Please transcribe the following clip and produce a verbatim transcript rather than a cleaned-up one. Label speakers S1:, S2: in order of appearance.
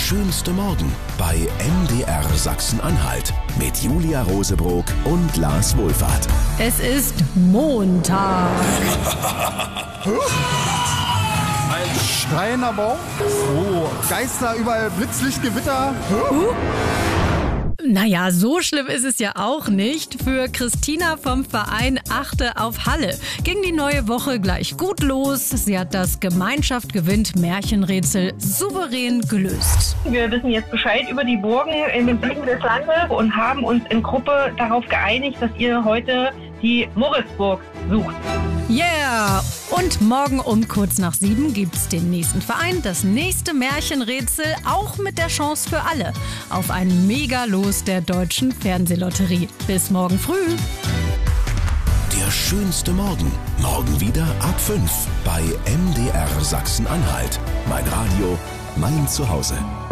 S1: schönste Morgen bei M D R Sachsen-Anhalt mit Julia Rosebrock und Lars Wohlfahrt.
S2: Es ist Montag.
S3: Ein schreiender Baum. Oh, Geister überall, Blitzlicht, Gewitter.
S2: Uh. Naja, so schlimm ist es ja auch nicht. Für Christina vom Verein Achte auf Halle ging die neue Woche gleich gut los. Sie hat das Gemeinschaft gewinnt Märchenrätsel souverän gelöst.
S4: Wir wissen jetzt Bescheid über die Burgen in den Süden des Landes und haben uns in Gruppe darauf geeinigt, dass ihr heute die Moritzburg sucht.
S2: Yeah! Und morgen um kurz nach sieben gibt's den nächsten Verein, das nächste Märchenrätsel, auch mit der Chance für alle auf ein Mega-Los der Deutschen Fernsehlotterie. Bis morgen früh.
S1: Der schönste Morgen. Morgen wieder ab fünf bei M D R Sachsen-Anhalt. Mein Radio, mein Zuhause.